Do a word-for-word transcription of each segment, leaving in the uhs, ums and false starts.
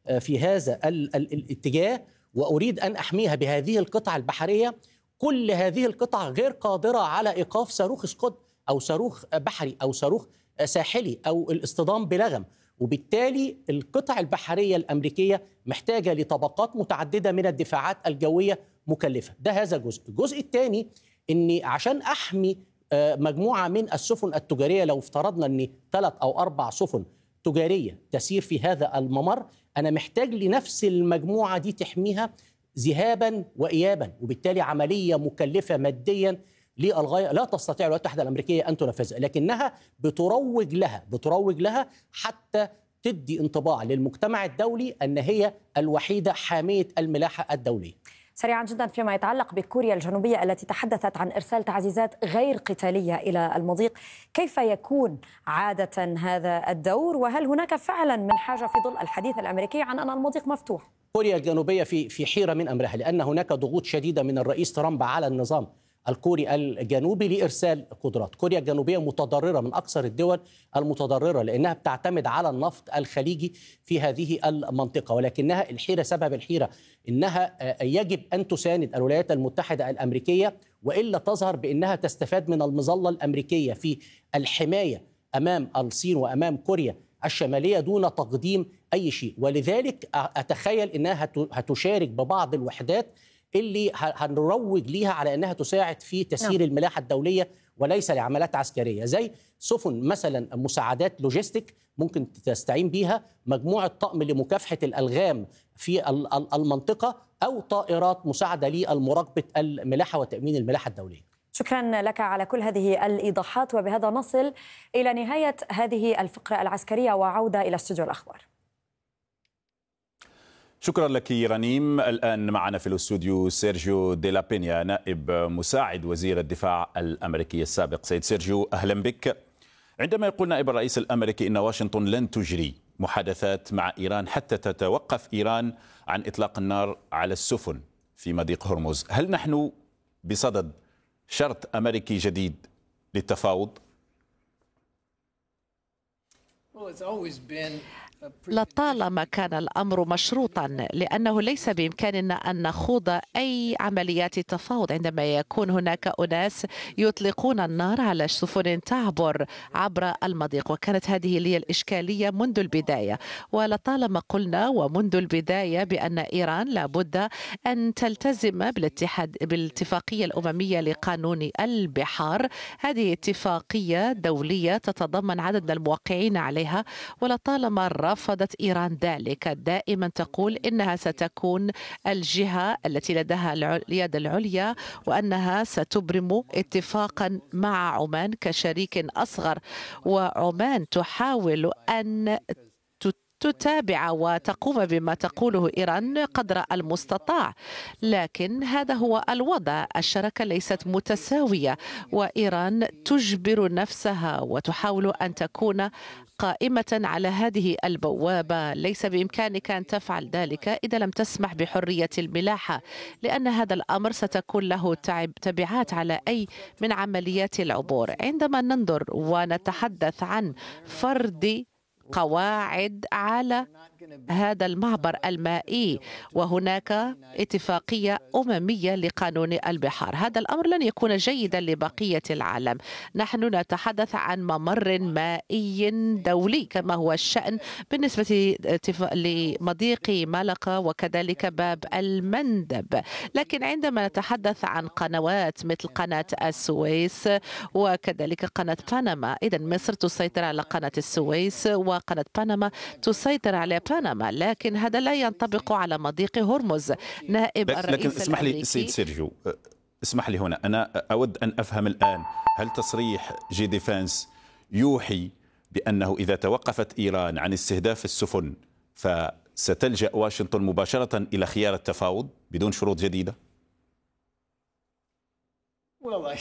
في هذا ال ال الاتجاه وأريد أن أحميها بهذه القطع البحرية، كل هذه القطع غير قادرة على إيقاف صاروخ سكود أو صاروخ بحري أو صاروخ ساحلي أو الاصطدام بلغم. وبالتالي القطع البحرية الأمريكية محتاجة لطبقات متعددة من الدفاعات الجوية مكلفة. ده هذا جزء. الجزء الثاني أني عشان أحمي مجموعة من السفن التجارية، لو افترضنا أن ثلاث أو أربع سفن تجارية تسير في هذا الممر، أنا محتاج لنفس المجموعة دي تحميها ذهابا وإيابا، وبالتالي عملية مكلفة ماديا للغاية لا تستطيع الولايات المتحدة الأمريكية أن تنفذها، لكنها بتروج لها بتروج لها حتى تدي انطباع للمجتمع الدولي أن هي الوحيدة حامية الملاحة الدولية. سريعا جدا فيما يتعلق بكوريا الجنوبية التي تحدثت عن إرسال تعزيزات غير قتالية إلى المضيق، كيف يكون عادة هذا الدور؟ وهل هناك فعلا من حاجة في ظل الحديث الأمريكي عن أن المضيق مفتوح؟ كوريا الجنوبية في في حيرة من أمرها، لأن هناك ضغوط شديدة من الرئيس ترامب على النظام الكوري الجنوبي لإرسال قدرات. كوريا الجنوبية متضررة، من أكثر الدول المتضررة، لأنها بتعتمد على النفط الخليجي في هذه المنطقة، ولكنها الحيرة سبب الحيرة إنها يجب أن تساند الولايات المتحدة الأمريكية، وإلا تظهر بأنها تستفاد من المظلة الأمريكية في الحماية أمام الصين وأمام كوريا الشمالية دون تقديم أي شيء. ولذلك أتخيل أنها هتشارك ببعض الوحدات اللي هنروج ليها على أنها تساعد في تسيير الملاحة الدولية وليس لعمليات عسكرية، زي سفن مثلا مساعدات لوجيستيك ممكن تستعين بيها مجموعة طقم لمكافحة الألغام في المنطقة، أو طائرات مساعدة لمراقبة الملاحة وتأمين الملاحة الدولية. شكرا لك على كل هذه الإيضاحات، وبهذا نصل إلى نهاية هذه الفقرة العسكرية وعودة إلى استوديو الأخبار. شكرا لك رنيم. الآن معنا في الاستوديو سيرجيو دي لا بينيا، نائب مساعد وزير الدفاع الأمريكي السابق. سيد سيرجيو، أهلا بك. عندما يقول نائب الرئيس الأمريكي إن واشنطن لن تجري محادثات مع إيران حتى تتوقف إيران عن إطلاق النار على السفن في مضيق هرمز، هل نحن بصدد شرط أمريكي جديد للتفاوض؟ لطالما كان الأمر مشروطا، لأنه ليس بإمكاننا أن نخوض أي عمليات تفاوض عندما يكون هناك أناس يطلقون النار على سفن تعبر عبر المضيق، وكانت هذه هي الإشكالية منذ البداية. ولطالما قلنا ومنذ البداية بأن إيران لابد أن تلتزم بالاتحاد بالاتفاقية الأممية لقانون البحار. هذه اتفاقية دولية تتضمن عدد من الموقعين عليها، ولطالما رفضت إيران ذلك. دائما تقول إنها ستكون الجهة التي لديها اليد العليا، وأنها ستبرم اتفاقا مع عمان كشريك أصغر، وعمان تحاول أن تتابع وتقوم بما تقوله إيران قدر المستطاع، لكن هذا هو الوضع. الشراكة ليست متساوية، وإيران تجبر نفسها وتحاول أن تكون قائمة على هذه البوابة. ليس بإمكانك أن تفعل ذلك إذا لم تسمح بحرية الملاحة، لأن هذا الأمر ستكون له تبعات على أي من عمليات العبور. عندما ننظر ونتحدث عن فرض قواعد على هذا المعبر المائي وهناك اتفاقية أممية لقانون البحار، هذا الأمر لن يكون جيدا لبقية العالم. نحن نتحدث عن ممر مائي دولي كما هو الشأن بالنسبة لمضيق ملقا وكذلك باب المندب، لكن عندما نتحدث عن قنوات مثل قناة السويس وكذلك قناة بنما، إذا مصر تسيطر على قناة السويس وقناة بنما تسيطر على بنما، لكن هذا لا ينطبق على مضيق هرمز. نائب الرئيس لكن اسمح لي سيد سيرجيو، اسمح لي هنا، أنا أود أن أفهم الآن، هل تصريح جي ديفانس يوحي بأنه إذا توقفت إيران عن استهداف السفن فستلجأ واشنطن مباشرة إلى خيار التفاوض بدون شروط جديدة؟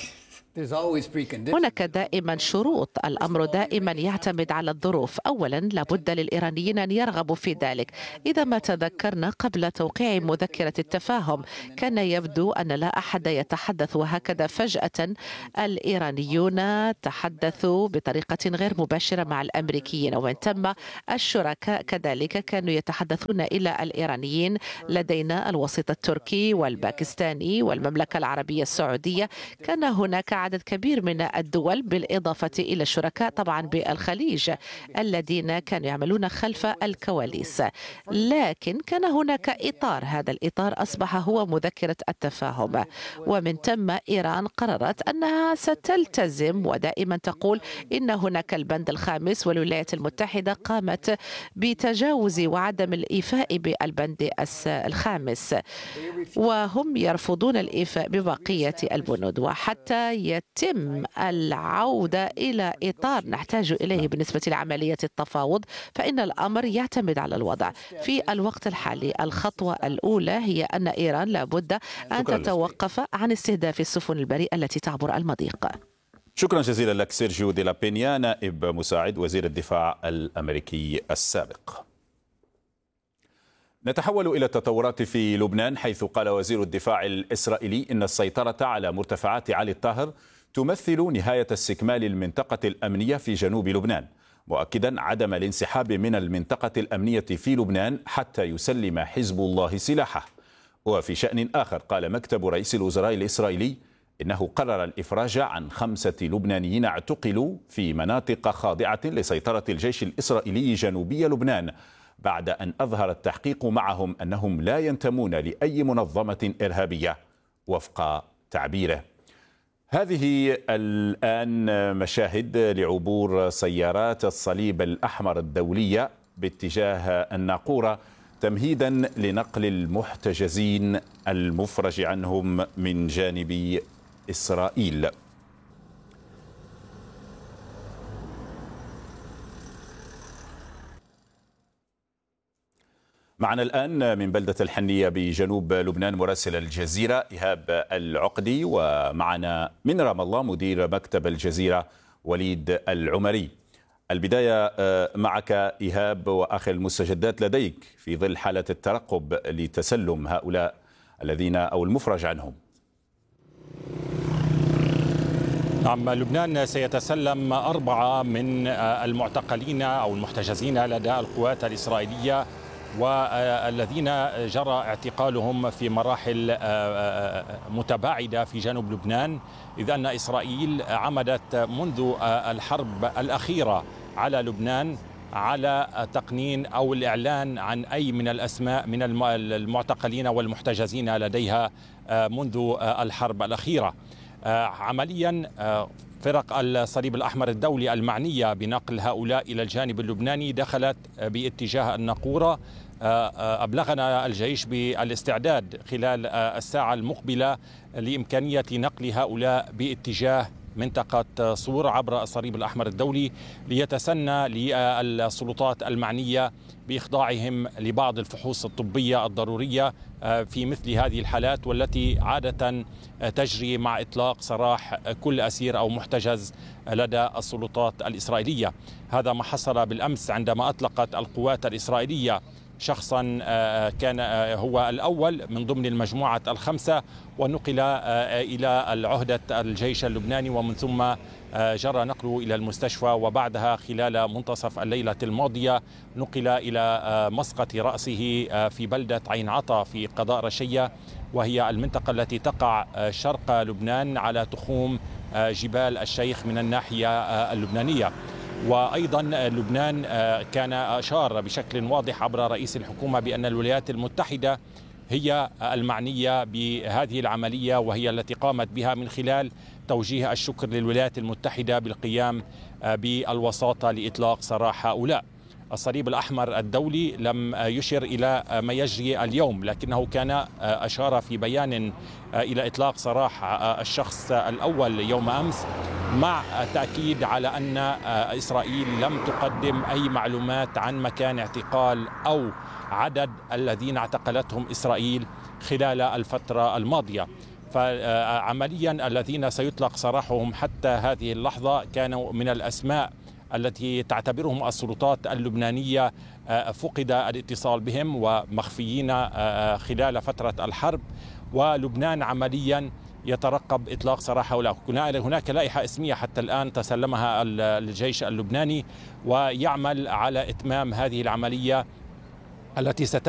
هناك دائما شروط، الأمر دائما يعتمد على الظروف. أولا لابد للإيرانيين أن يرغبوا في ذلك. إذا ما تذكرنا قبل توقيع مذكرة التفاهم كان يبدو أن لا أحد يتحدث، وهكذا فجأة الإيرانيون تحدثوا بطريقة غير مباشرة مع الأمريكيين، ومن تم الشركاء كذلك كانوا يتحدثون إلى الإيرانيين. لدينا الوسيط التركي والباكستاني والمملكة العربية السعودية، كان هناك عدد كبير من الدول بالإضافة إلى الشركاء طبعا بالخليج الذين كانوا يعملون خلف الكواليس، لكن كان هناك إطار، هذا الإطار أصبح هو مذكرة التفاهم، ومن ثم إيران قررت أنها ستلتزم ودائما تقول إن هناك البند الخامس، والولايات المتحدة قامت بتجاوز وعدم الإيفاء بالبند الخامس، وهم يرفضون الإيفاء ببقية البنود. وحتى يتم العودة إلى إطار نحتاج إليه بالنسبة لعملية التفاوض، فإن الأمر يعتمد على الوضع في الوقت الحالي. الخطوة الأولى هي أن إيران لابد أن تتوقف عن استهداف السفن البريئة التي تعبر المضيق. شكرا جزيلا لك سيرجيو دي لا بينيا، نائب مساعد وزير الدفاع الأمريكي السابق. نتحول إلى التطورات في لبنان، حيث قال وزير الدفاع الإسرائيلي إن السيطرة على مرتفعات علي الطاهر تمثل نهاية استكمال المنطقة الأمنية في جنوب لبنان، مؤكدا عدم الانسحاب من المنطقة الأمنية في لبنان حتى يسلم حزب الله سلاحه. وفي شأن آخر قال مكتب رئيس الوزراء الإسرائيلي إنه قرر الإفراج عن خمسة لبنانيين اعتقلوا في مناطق خاضعة لسيطرة الجيش الإسرائيلي جنوبي لبنان، بعد أن أظهر التحقيق معهم أنهم لا ينتمون لأي منظمة إرهابية وفق تعبيره. هذه الآن مشاهد لعبور سيارات الصليب الأحمر الدولية باتجاه الناقورة تمهيدا لنقل المحتجزين المفرج عنهم من جانب إسرائيل. معنا الآن من بلدة الحنية بجنوب لبنان مراسل الجزيرة إيهاب العقدي، ومعنا من رام الله مدير مكتب الجزيرة وليد العمري. البداية معك إيهاب، وآخر المستجدات لديك في ظل حالة الترقب لتسلم هؤلاء الذين أو المفرج عنهم. نعم، لبنان سيتسلم أربعة من المعتقلين أو المحتجزين لدى القوات الإسرائيلية، والذين جرى اعتقالهم في مراحل متباعدة في جنوب لبنان، إذ أن إسرائيل عمدت منذ الحرب الأخيرة على لبنان على تقنين أو الإعلان عن أي من الأسماء من المعتقلين والمحتجزين لديها منذ الحرب الأخيرة. عمليا فرق الصليب الأحمر الدولي المعنية بنقل هؤلاء إلى الجانب اللبناني دخلت باتجاه الناقورة. أبلغنا الجيش بالاستعداد خلال الساعة المقبلة لإمكانية نقل هؤلاء باتجاه منطقة صور عبر الصليب الأحمر الدولي، ليتسنى للسلطات المعنية بإخضاعهم لبعض الفحوص الطبية الضرورية في مثل هذه الحالات، والتي عادة تجري مع إطلاق سراح كل أسير أو محتجز لدى السلطات الإسرائيلية. هذا ما حصل بالأمس عندما أطلقت القوات الإسرائيلية شخصا كان هو الأول من ضمن المجموعة الخمسة، ونقل إلى العهدة الجيش اللبناني، ومن ثم جرى نقله إلى المستشفى، وبعدها خلال منتصف الليلة الماضية نقل إلى مسقط رأسه في بلدة عين عطا في قضاء رشية، وهي المنطقة التي تقع شرق لبنان على تخوم جبال الشيخ من الناحية اللبنانية. وأيضا لبنان كان أشار بشكل واضح عبر رئيس الحكومة بأن الولايات المتحدة هي المعنية بهذه العملية، وهي التي قامت بها من خلال توجيه الشكر للولايات المتحدة بالقيام بالوساطة لإطلاق سراح هؤلاء. الصليب الأحمر الدولي لم يشر إلى ما يجري اليوم، لكنه كان أشار في بيان إلى إطلاق سراح الشخص الأول يوم أمس، مع التأكيد على أن إسرائيل لم تقدم أي معلومات عن مكان اعتقال أو عدد الذين اعتقلتهم إسرائيل خلال الفترة الماضية. فعمليا الذين سيطلق سراحهم حتى هذه اللحظة كانوا من الأسماء التي تعتبرهم السلطات اللبنانية فقد الاتصال بهم ومخفيين خلال فترة الحرب، ولبنان عمليا يترقب إطلاق سراح هؤلاء. هناك لائحة اسمية حتى الآن تسلمها الجيش اللبناني ويعمل على إتمام هذه العملية التي ستتم